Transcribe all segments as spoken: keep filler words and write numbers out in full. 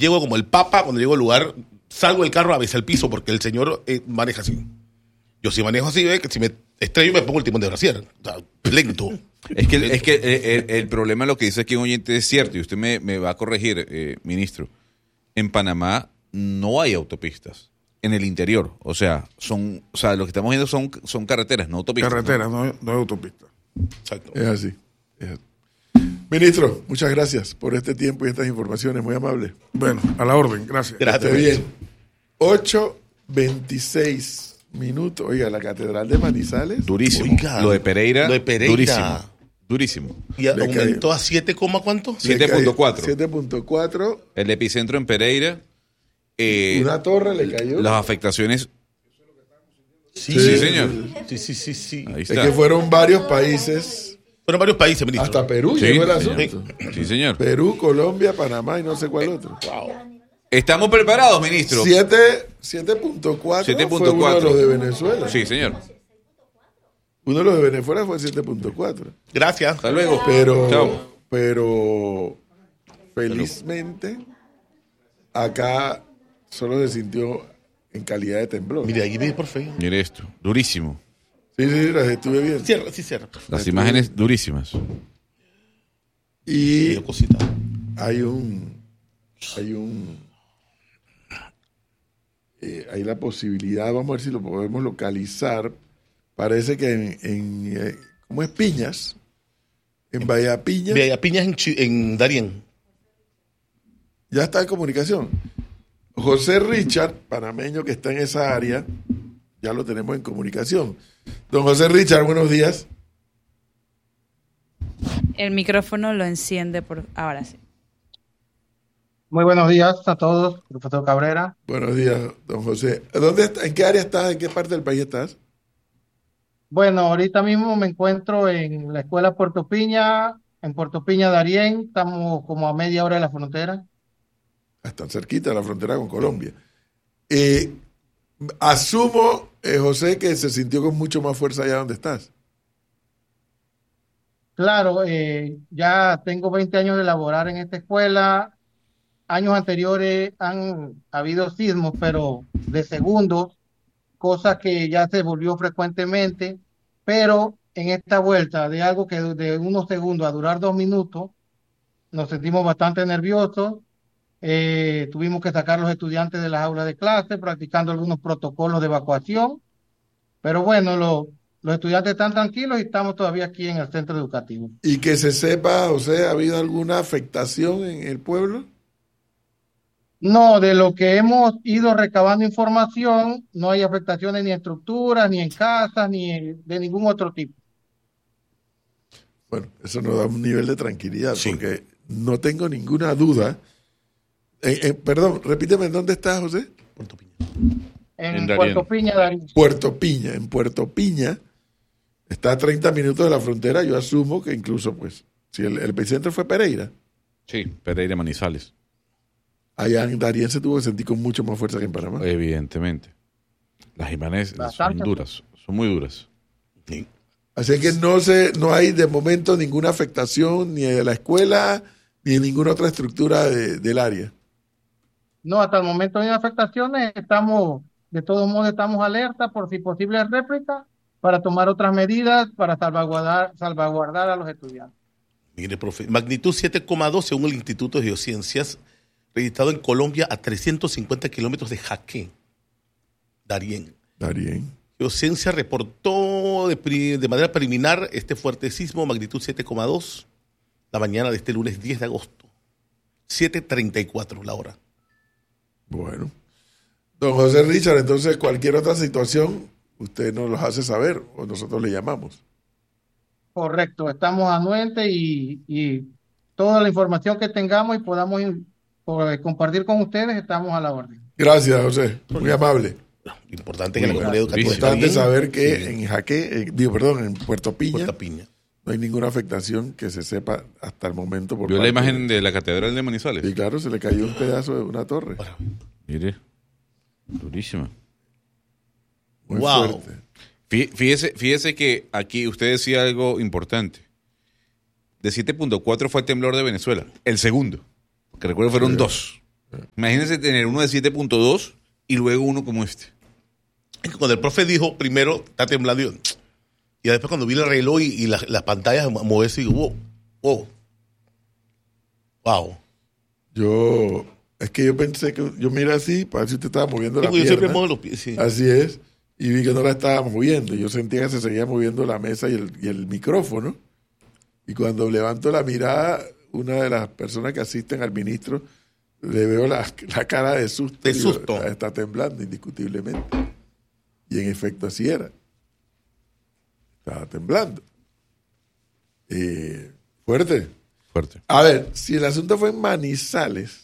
llego como el papa, cuando llego al lugar, salgo del carro a besar el piso porque el señor eh, maneja así. Yo si manejo así, ve que si me estrello me pongo el timón de brasier. O sea, lento. Es que, es que el, el, el problema, lo que dice aquí un oyente es cierto, y usted me, me va a corregir, eh, ministro. En Panamá no hay autopistas en el interior. O sea, son, o sea, lo que estamos viendo son, son carreteras, no autopistas. Carreteras, no, no, no hay autopistas. Exacto. Es así. Es así. Ministro, muchas gracias por este tiempo y estas informaciones, muy amable. Bueno, a la orden, gracias. Gracias. Esté bien. ocho veintiséis minutos. Oiga, la Catedral de Manizales. Durísimo. Oiga, lo de Pereira, lo de Pereira. durísimo. Durísimo. Y aumentó a siete, ¿cuánto? siete punto cuatro. siete punto cuatro. El epicentro en Pereira. Eh, Una torre le cayó. Las afectaciones. Sí, Sí, señor. Sí, sí, sí, sí. Ahí Es está. que fueron varios países. Fueron varios países, ministro. Hasta Perú Sí, llegó el señor. asunto. Sí, señor. Perú, Colombia, Panamá y no sé cuál otro. Estamos preparados, ministro. siete punto cuatro siete fue punto uno de cuatro. los de Venezuela. Sí, señor. Uno de los de Venezuela fue siete punto cuatro. Gracias. Hasta luego. Pero, Chao. pero felizmente acá solo se sintió en calidad de temblor. Mire, ahí ve, por favor. Mire esto. Durísimo. Sí, sí, las estuve bien. Cierra, sí, cierra. Las imágenes durísimas. Y Medio cosita. hay un hay un eh, hay la posibilidad, vamos a ver si lo podemos localizar. Parece que en, en eh, ¿cómo es? Piñas, en Bahía Piñas, Ve, Piñas en, Chi- en Darién. ya está en comunicación. José Richard, panameño que está en esa área, ya lo tenemos en comunicación. Don José Richard, buenos días. El micrófono lo enciende por ahora sí. Muy buenos días a todos, profesor Cabrera. Buenos días, don José. ¿Dónde está, ¿En qué área estás? ¿En qué parte del país estás? Bueno, ahorita mismo me encuentro en la escuela Puerto Piña, en Puerto Piña, Darién. Estamos como a media hora de la frontera. Están cerquita de la frontera con Colombia. Eh, asumo, eh, José, que se sintió con mucho más fuerza allá donde estás. Claro, eh, ya tengo veinte años de laborar en esta escuela. Años anteriores han habido sismos, pero de segundos, cosa que ya se volvió frecuentemente. Pero en esta vuelta de algo que de unos segundos a durar dos minutos, nos sentimos bastante nerviosos. Eh, tuvimos que sacar a los estudiantes de las aulas de clase, practicando algunos protocolos de evacuación. Pero bueno, lo, los estudiantes están tranquilos y estamos todavía aquí en el centro educativo. Y que se sepa, José, ¿ha habido alguna afectación en el pueblo? No, de lo que hemos ido recabando información, no hay afectaciones ni en estructuras, ni en casas, ni en- de ningún otro tipo. Bueno, eso nos da un nivel de tranquilidad, Sí. porque no tengo ninguna duda. Eh, eh, perdón, repíteme, ¿dónde estás, José? Puerto Piña. En, En Darién. Puerto Piña, Darién. Puerto Piña. En Puerto Piña está a treinta minutos de la frontera. Yo asumo que incluso, pues, si el, el epicentro fue Pereira, Sí, Pereira Manizales. allá en Darién se tuvo que sentir con mucho más fuerza que en Panamá. Evidentemente. Las imágenes son Bastante. duras, son muy duras. Sí. Así que no se, no hay de momento ninguna afectación ni de la escuela ni de ninguna otra estructura de- del área. No, hasta el momento no hay afectaciones. Estamos, de todos modos, estamos alerta por si posible réplica para tomar otras medidas para salvaguardar, salvaguardar a los estudiantes. Mire, profe. Magnitud siete coma dos según el Instituto de Geociencias, registrado en Colombia a trescientos cincuenta kilómetros de Jaque, Darién. Darién. Geociencia reportó de, pri- de manera preliminar este fuerte sismo, magnitud siete coma dos, la mañana de este lunes diez de agosto. siete treinta y cuatro la hora. Bueno. Don José Richard, entonces cualquier otra situación, usted nos los hace saber o nosotros le llamamos. Correcto, estamos anuentes y, y toda la información que tengamos y podamos in- por- compartir con ustedes, estamos a la orden. Gracias, José. Muy amable. Importante que la Muy comunidad bueno. educativa está Importante bien. saber que Sí. en Jaque, eh, digo, perdón, en Puerto Piña, Puerto Piña. no hay ninguna afectación que se sepa hasta el momento. Por ¿Vio la parte imagen de- de la Catedral de Manizales? Sí, claro, se le cayó un pedazo de una torre. Mire, durísima. Muy Wow. fuerte. Fí- Fíjese, fíjese que aquí usted decía algo importante. De siete punto cuatro fue el temblor de Venezuela, el segundo. Que recuerdo fueron Sí. dos. Imagínense tener uno de siete punto dos y luego uno como este. Cuando el profe dijo primero, está temblando, yo, y después cuando vi el reloj y, y las, las pantallas moverse, digo, wow, wow. Wow. Yo, es que yo pensé que, yo miré así para ver si usted estaba moviendo la Yo pierna. siempre muevo los pies, sí. Así es. Y vi que no la estaba moviendo. Yo sentía que se seguía moviendo la mesa y el, y el micrófono. Y cuando levanto la mirada, una de las personas que asisten al ministro, le veo la, la cara de susto. De y digo, susto. está, está temblando, indiscutiblemente. Y en efecto así era. Estaba temblando. Eh, fuerte. Fuerte. A ver, si el asunto fue en Manizales,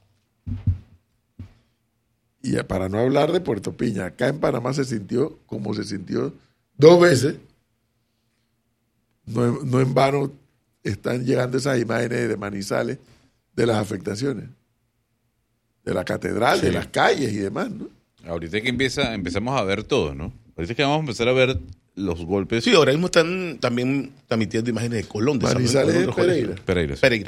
y ya para no hablar de Puerto Piña, acá en Panamá se sintió como se sintió dos veces. No, no en vano están llegando esas imágenes de Manizales de las afectaciones. De la catedral, Sí. de las calles y demás, ¿no? Ahorita que empieza, empezamos a ver todo, ¿no? Ahorita es que vamos a empezar a ver los golpes. Sí, ahora mismo están también transmitiendo imágenes de Colón. De San Manizales Colón, es de Pereira. Pereira. sí. Pereira.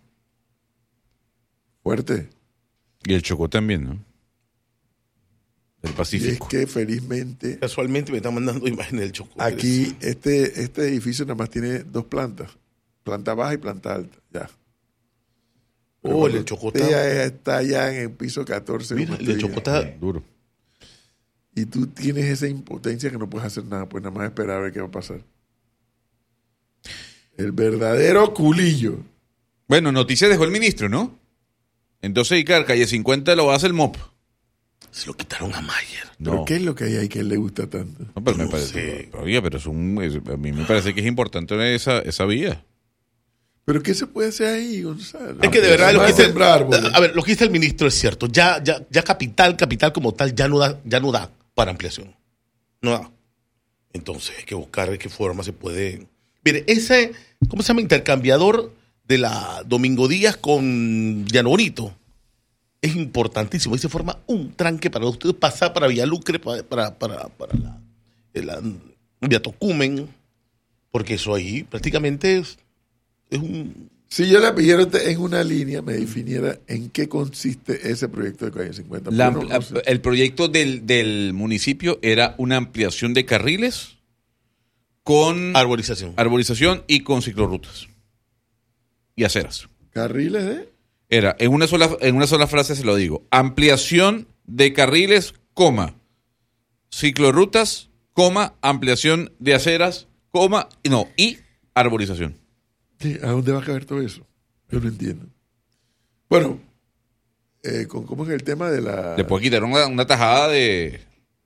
Fuerte. Y el Chocó también, ¿no? Del Y es Pacífico. que felizmente Casualmente me están mandando imágenes del Chocó. aquí este, este edificio nada más tiene dos plantas. Planta baja y planta alta. Ya. Pero Oh, el cuando del Chocó usted está- ya está ya en el piso catorce. Mira, como el del usted Chocó dice. está... Duro. Y tú tienes esa impotencia que no puedes hacer nada, pues nada más esperar a ver qué va a pasar. El verdadero culillo. Bueno, noticia dejó el ministro, ¿no? Entonces, Icar, calle cincuenta lo hace el M O P. Se lo quitaron a Mayer. ¿Pero No, qué es lo que hay ahí que a él le gusta tanto? no, pero me No parece, sé. pero, oye, pero es un, es- a mí me parece que es importante esa, esa vía. ¿Pero qué se puede hacer ahí, Gonzalo? Es que de verdad lo Va que a dice, sembrar árboles. a ver, lo que dice el ministro es cierto. Ya, ya, ya capital, capital como tal, ya no da, ya no da para ampliación. No da. Entonces hay que buscar de qué forma se puede. Mire, ese, ¿cómo se llama? Intercambiador de la Domingo Díaz con Llano Bonito. Es importantísimo. Ahí se forma un tranque para usted pasar para Villalucre, para, para, para, para la, la Vía Tocumen, porque eso ahí prácticamente es, es un. Si yo le pidiera a usted en una línea, me definiera en qué consiste ese proyecto de calle cincuenta. La Porque ampli- no- no sé. el proyecto del, del municipio era una ampliación de carriles con Arborización. arborización y con ciclorrutas y aceras. ¿Carriles de? Era, en una sola, en una sola frase se lo digo, ampliación de carriles, coma, ciclorrutas, coma, ampliación de aceras, coma, no, y arborización. Sí, ¿a dónde va a caber todo eso? Yo no entiendo. Bueno, eh, con, ¿cómo es el tema de la Después quitaron una, una tajada de,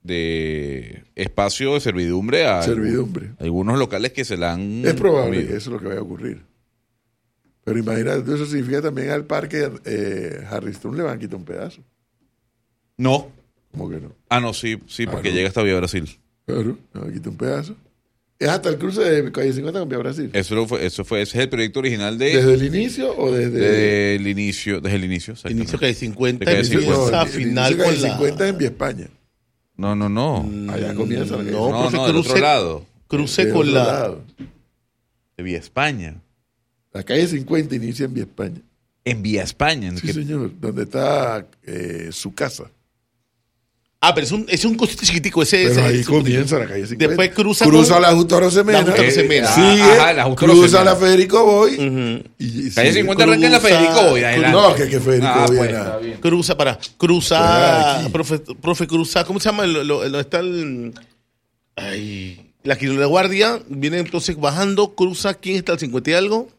de espacio de servidumbre a servidumbre? algunos locales que se la han... Es probable comido. que eso es lo que vaya a ocurrir. Pero imagínate, eso significa también al parque eh, Harriston le van a quitar un pedazo. No. ¿Cómo que no? Ah, no, sí, sí, porque Ah, no. llega hasta Vía Brasil. Claro, le van a quitar un pedazo. Es hasta el cruce de calle cincuenta con Vía Brasil. Eso lo fue, eso fue, ese es el proyecto original de... ¿Desde el inicio o desde...? desde el inicio, desde el inicio, exactamente. Inicio calle cincuenta, De calle inicio cincuenta. esa el- el final inicio de con calle la... cincuenta en Vía España. No, no, no. Allá comienza la calle No, no, profe, no, del cruce, otro lado. cruce De con otro la... lado. De Vía España. La calle cincuenta inicia en Vía España. En Vía España. ¿en Sí, qué- señor. Donde está eh, su casa. Ah, pero es un, es un cosito chiquitico. Ese, Pero ese- ahí ese- comienza la calle cincuenta. Después cruza Cruza con- la Justo Arosemena. La Justo Arosemena. Sigue. Ajá, la Justo Cruza Arosemena. la Federico Boy. Ujú. y, y Calle sigue. cincuenta arranca en la cruza- Federico Boy, adelante. No, que, que Federico Ah, Boy pues, nada. está bien. Cruza para... Pues, Cruza... aquí. profe, profe, cruza... ¿Cómo se llama? Lo, lo- lo- está el... Ay... La Quirón de la Guardia. Viene entonces bajando. Cruza... ¿Quién está al cincuenta y algo?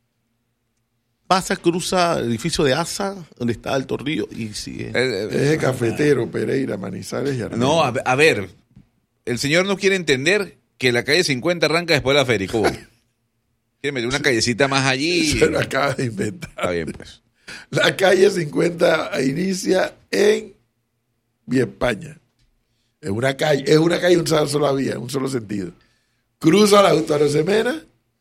Pasa, cruza el edificio de Asa, donde está Alto Río, y sigue. Eh, eh, Es el Cafetero, Pereira, Manizales y Armenia. No, a, a ver, el señor no quiere entender que la calle cincuenta arranca después de la Federico Boy. Quiere meter una callecita más allí. Se lo acaba de inventar. Está bien, pues. La calle cincuenta inicia en Vía España. Es una calle, es una calle, una sola vía, un solo sentido. Cruza la Justo Arosemena.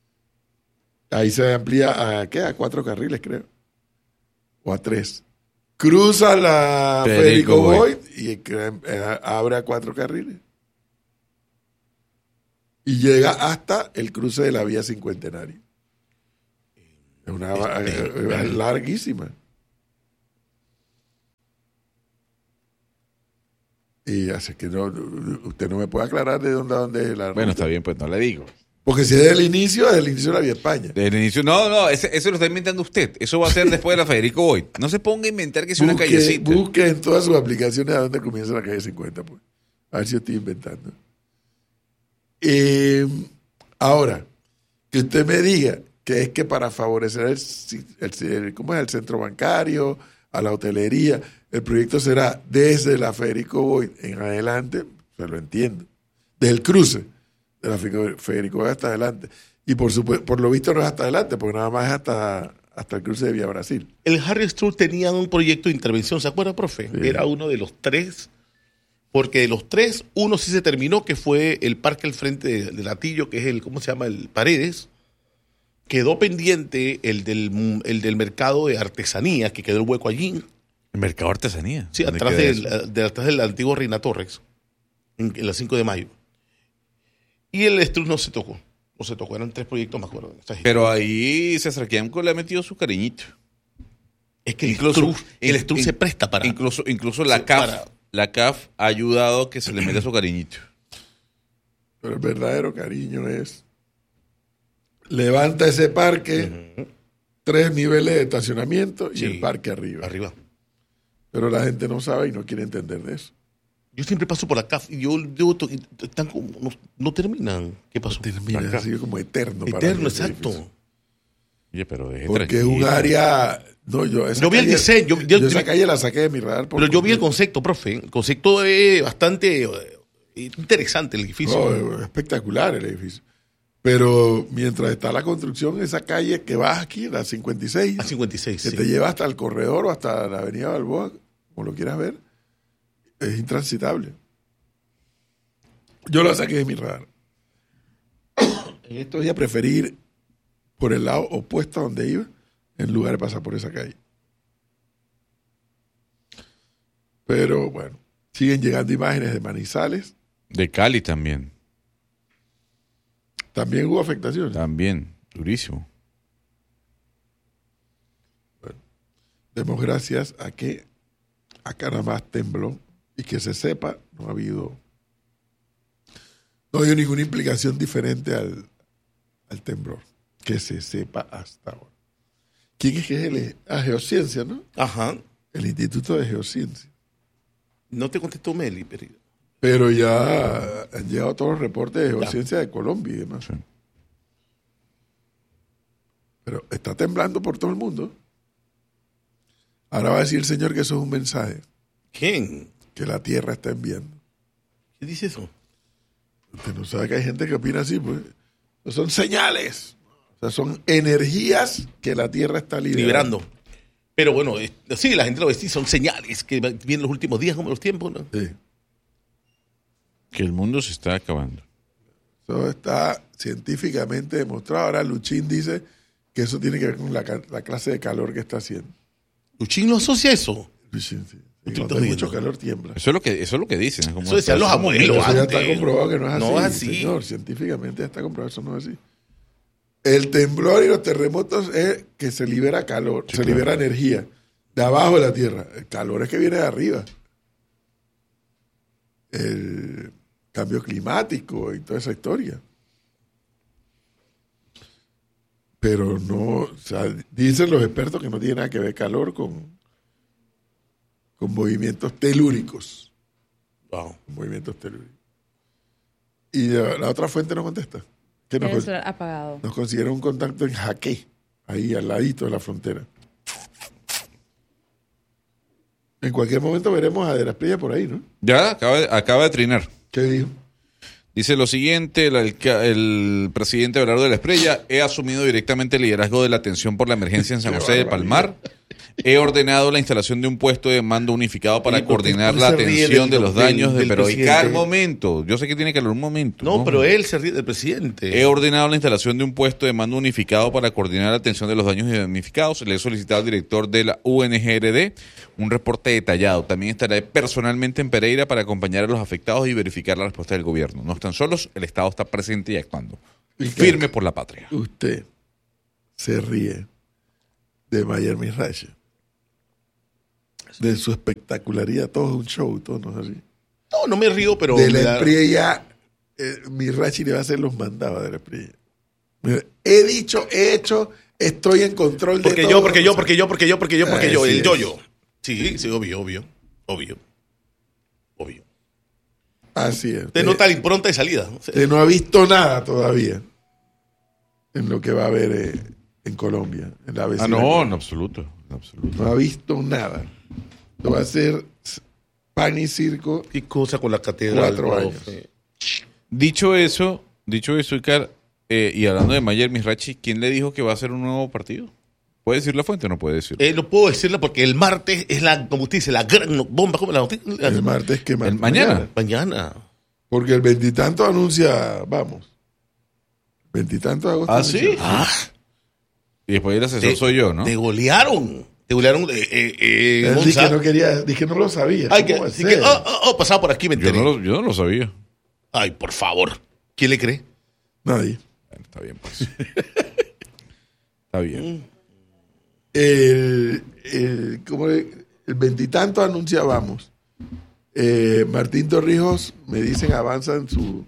Ahí se amplía a, ¿qué? A cuatro carriles, creo. O a tres. Cruza la Federico Federico Boy. Boy y eh, abre a cuatro carriles. Y llega hasta el cruce de la vía Cincuentenario. Es una Este, eh, eh, larguísima. Y así que no, usted no me puede aclarar de dónde a dónde es la Bueno, ruta. está bien, pues no le digo. Porque si es del inicio, es del inicio de la Vía España. Desde el inicio, no, no, ese- eso lo está inventando usted. Eso va a ser después de la Federico Boyd. No se ponga a inventar que es una Busque, callecita. busque en todas sus aplicaciones a dónde comienza la calle cincuenta, pues. A ver si yo estoy inventando. Eh, ahora, que usted me diga que es que para favorecer el, ci- el- el- ¿cómo es? El centro bancario, a la hotelería, el proyecto será desde la Federico Boyd en adelante, se lo entiendo. Desde el cruce de la Federico Federico Boyd hasta adelante. Y por supuesto, por lo visto no es hasta adelante, porque nada más es hasta, hasta el cruce de Vía Brasil. El Harry Struth tenía un proyecto de intervención, ¿se acuerda, profe? Sí. Era uno de los tres, porque de los tres, uno sí se terminó, que fue el parque al frente de, de Latillo, que es el, ¿cómo se llama? El Paredes. Quedó pendiente el del, el del mercado de artesanía, que quedó el hueco allí. El mercado de artesanía. Sí, ¿Dónde atrás queda del, eso? de, atrás del antiguo Reina Torres, en, en la cinco de mayo. Y el Struth no se tocó. No se tocó, eran tres proyectos, me acuerdo. Esa Pero ahí César Quiamco le ha metido su cariñito. es que el incluso- Struth, el in- Struth in- se presta para... Incluso, incluso la Sí, C A F, para- la C A F ha ayudado a que se le meta su cariñito. Pero el verdadero cariño es levanta ese parque, Ujú. tres niveles de estacionamiento y Sí. el parque arriba. Arriba. Pero la gente no sabe y no quiere entender de eso. Yo siempre paso por acá y yo digo, to- están como, no, no terminan. ¿Qué pasó? Termina Acá. así como eterno. para Eterno, mí ese exacto. edificio. Oye, pero deje Porque es un tranquilo. área... No, yo, esa Yo vi el calle- diseño, yo- yo- yo esa yo- calle la saqué de mi radar. por Pero yo vi el completo. concepto, profe. El concepto es bastante eh, interesante el edificio. No, es espectacular el edificio. Pero mientras está la construcción, esa calle que vas aquí, la cincuenta y seis, A cincuenta y seis, que sí. te lleva hasta el corredor o hasta la avenida Balboa, como lo quieras ver, es intransitable. Yo lo saqué de mi radar. En estos días preferí ir por el lado opuesto a donde iba, en lugar de pasar por esa calle. Pero bueno, siguen llegando imágenes de Manizales. De Cali también. También hubo afectaciones. También. Durísimo. Demos gracias a que acá nada más tembló y que se sepa, no ha habido no ha habido ninguna implicación diferente al, al temblor. Que se sepa hasta ahora. ¿Quién es que es el ah, Geociencia, no? Ajá. El Instituto de Geociencia. No te contestó Meli, pero... Pero ya han llegado todos los reportes de Geociencia de Colombia y demás. Sí. Pero está temblando por todo el mundo. Ahora va a decir el señor que eso es un mensaje ¿Quién? que la Tierra está enviando. ¿Qué dice eso? Usted no sabe que hay gente que opina así, pues. No son señales. O sea, son energías que la Tierra está liberando. Liberando. Pero bueno, eh, sí, la gente lo ve, sí, son señales que vienen los últimos días como los tiempos, ¿no? Sí. Que el mundo se está acabando. Eso está científicamente demostrado. Ahora Luchín dice que eso tiene que ver con la, ca- la clase de calor que está haciendo. Luchín no asocia eso. Luchín, sí. Tú Y cuando estás hay mucho viendo. calor tiembla. Eso es lo que, eso es lo que dicen. es como Eso decían los está- abuelos. Eso ya antes. está comprobado que no es así. No es así. Señor, científicamente ya está comprobado, eso no es así. El temblor y los terremotos es que se libera calor, Sí, se claro. libera energía de abajo de la Tierra. El calor es que viene de arriba. El cambio climático y toda esa historia. Pero no, o sea, dicen los expertos que no tiene nada que ver calor con, con movimientos telúricos. Wow. Movimientos telúricos. Y la, la otra fuente no contesta. ¿Qué nos, El con- celular apagado. nos consiguieron un contacto en Jaque, ahí al ladito de la frontera. En cualquier momento veremos a De la Espriella por ahí, ¿no? Ya acaba, de- acaba de trinar. ¿Qué dijo? Dice lo siguiente, el, alca- el presidente Abelardo de la Espriella, he asumido directamente el liderazgo de la atención por la emergencia en San Qué José de barbaridad. Palmar. He ordenado la instalación de un puesto de mando unificado para Oye, ¿por qué- coordinar por qué la se ríe atención del- de los del- daños de... del Pero presidente? Icar, momento. Yo sé que tiene que hablar un momento. No, pero él se ríe del presidente. He ordenado la instalación de un puesto de mando unificado para coordinar la atención de los daños damnificados. Le he solicitado al director de la U N G R D un reporte detallado. También estaré personalmente en Pereira para acompañar a los afectados y verificar la respuesta del gobierno. No están solos, el Estado está presente y actuando. Y Firme por la patria. Usted se ríe de Mayer Mirrache, de su espectacularidad, todo es un show, todo no es así. No, no me río, pero... De me la da- Espriella, eh, mi Rachi le va a hacer los mandados de la Espriella. He dicho, he hecho, estoy en control de Porque todo. yo, porque yo, porque yo, porque yo, porque yo, porque Así yo, el es. yo-yo. Sí, sí, obvio, obvio, obvio, obvio. Así es. Te nota la impronta de salida. ¿No? Usted no ha visto nada todavía en lo que va a haber eh, en Colombia, en la Ah, vecina. no, en absoluto. En absoluto. No ha visto nada. Esto va a ser pan y circo. ¿Qué cosa con la catedral? Cuatro años. profe? Dicho eso, dicho eso, Icar, eh, y hablando de Mayer Misrachi, ¿quién le dijo que va a ser un nuevo partido? ¿Puede decir la fuente o no puede decir? Eh, no puedo decirlo porque el martes es la, como usted dice, la gran no- bomba. ¿Cómo la noticia? El martes que El mañana. Mañana. Porque el veintitanto anuncia, vamos. Veintitanto de agosto. ¿Ah, anuncia. sí? Ah, Y después el asesor te- soy yo, ¿no? Te golearon. Te golearon eh, eh, eh, Él Monza. dije que no quería, dije que no lo sabía. Ay, que, ¿Cómo va a sí ser? que- oh, oh, oh, pasaba por aquí, me Yo enteré. no, lo, yo no lo sabía. Ay, por favor. ¿Quién le cree? Nadie. Bueno, está bien, pues. Está bien. El, el, como el el veintitanto anunciábamos. Eh, Martín Torrijos, me dicen, avanza en su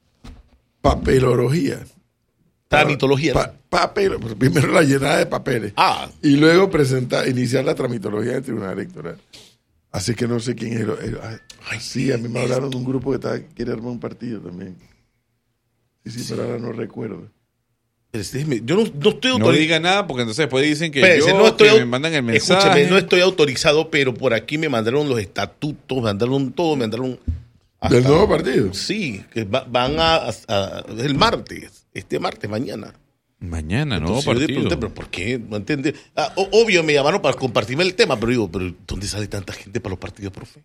papelología. Tramitología. Pa- papel, pues, primero la llenada de papeles. Ah, Y luego presentar, iniciar la tramitología del Tribunal Electoral. Así que no sé quién es el. el- ay, sí, a mí me hablaron de un grupo que está, quiere armar un partido también. Sí, sí, pero ahora no recuerdo. pero este es mi- yo no, no estoy No autorizado. diga nada porque entonces después dicen que Espérese, yo, no estoy que au- me mandan el mensaje. Escúcheme, no estoy autorizado, pero por aquí me mandaron los estatutos, me mandaron todo, me mandaron... hasta- ¿Del nuevo partido? Sí, que va- van a, a- a- el martes, este martes, mañana. Mañana, nuevo Entonces, yo le partido. pregunté, ¿pero por qué? No entendí. Ah, o- obvio, me llamaron para compartirme el tema, pero digo, ¿pero dónde sale tanta gente para los partidos, profe?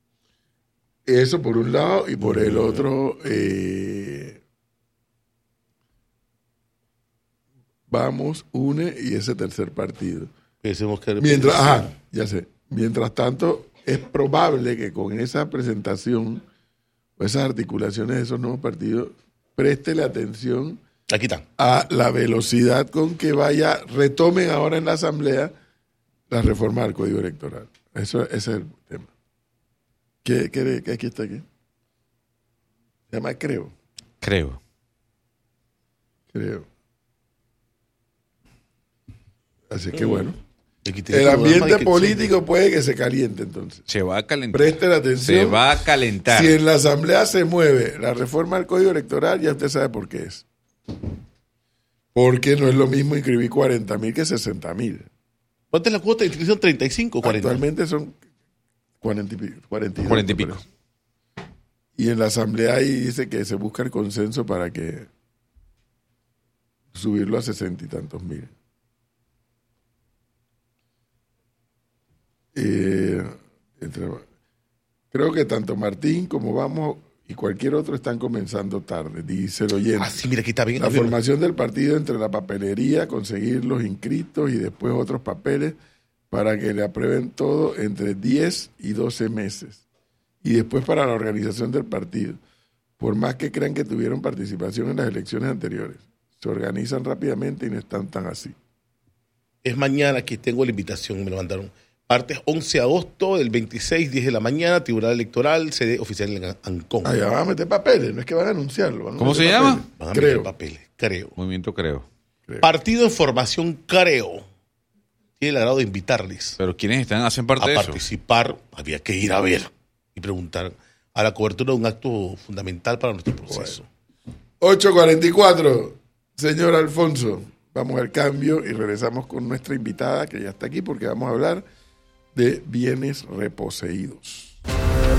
Eso por un lado, y por el otro, eh, vamos, une y ese tercer partido. Pensemos que- Mientras, ajá, ya sé. Mientras tanto, es probable que con esa presentación o esas articulaciones de esos nuevos partidos, preste la atención Aquí está. a la velocidad con que vaya, retomen ahora en la Asamblea la reforma del Código Electoral. Eso, ese es el tema. ¿Qué, qué, qué aquí está aquí? Se llama Creo. Creo. Creo. Así que bueno. Aquí tiene El todo, ambiente además, que- político puede que se caliente entonces. Se va a calentar. Preste la atención. Se va a calentar. Si en la Asamblea se mueve la reforma del Código Electoral, ya usted sabe por qué es. Porque no es lo mismo inscribir cuarenta mil que sesenta mil. ¿Cuánta es la cuota de inscripción? ¿treinta y cinco o cuarenta? Actualmente son cuarenta y pico. cuarenta y dos, Cuarenta y me pico. parece. Y en la Asamblea ahí dice que se busca el consenso para que subirlo a sesenta y tantos mil. Eh, entre- creo que tanto Martín como Vamos y cualquier otro están comenzando tarde, dice el oyente. Ah, sí, mira, aquí está bien. La formación del partido entre la papelería, conseguir los inscritos y después otros papeles para que le aprueben todo entre diez y doce meses. Y después para la organización del partido. Por más que crean que tuvieron participación en las elecciones anteriores, se organizan rápidamente y no están tan así. Es mañana, aquí tengo la invitación, me lo mandaron. Partes once de agosto, del veintiséis, diez de la mañana, Tribunal Electoral, sede oficial en Ancón. Allá van a meter papeles, no es que van a anunciarlo. van a ¿Cómo meter se llama? papeles. Van a meter Creo. papeles, creo. Movimiento Creo. Partido en formación, creo. Tiene el agrado de invitarles Pero ¿quiénes están hacen parte a de eso? participar. Había que ir a ver y preguntar a la cobertura de un acto fundamental para nuestro proceso. ocho cuarenta y cuatro, señor Alfonso. Vamos al cambio y regresamos con nuestra invitada que ya está aquí porque vamos a hablar de bienes reposeídos.